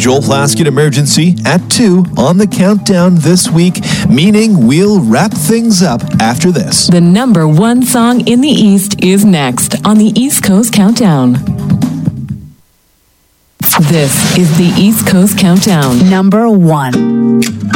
Joel Plaskett Emergency at 2 on the countdown this week, meaning we'll wrap things up after this. The number one song in the East is next on the East Coast Countdown. This is the East Coast Countdown. Number 1.